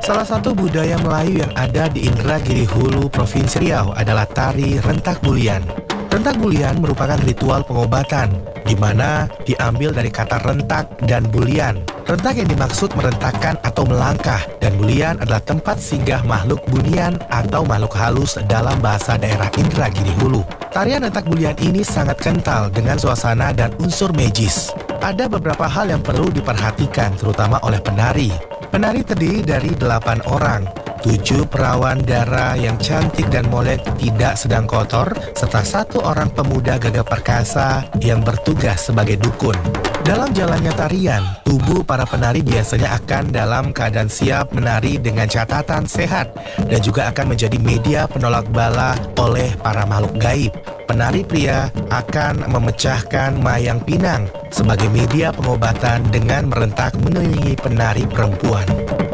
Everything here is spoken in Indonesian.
Salah satu budaya Melayu yang ada di Indragiri Hulu, Provinsi Riau adalah tari rentak bulian. Rentak bulian merupakan ritual pengobatan, di mana diambil dari kata rentak dan bulian. Rentak yang dimaksud merentakkan atau melangkah, dan bulian adalah tempat singgah makhluk bunian atau makhluk halus dalam bahasa daerah Indragiri Hulu. Tarian rentak bulian ini sangat kental dengan suasana dan unsur magis. Ada beberapa hal yang perlu diperhatikan, terutama oleh penari. Penari terdiri dari 8 orang, 7 perawan dara yang cantik dan molek tidak sedang kotor, serta 1 orang pemuda gagah perkasa yang bertugas sebagai dukun. Dalam jalannya tarian, tubuh para penari biasanya akan dalam keadaan siap menari dengan catatan sehat dan juga akan menjadi media penolak bala oleh para makhluk gaib. Penari pria akan memecahkan mayang pinang sebagai media pengobatan dengan merentak mengelilingi penari perempuan.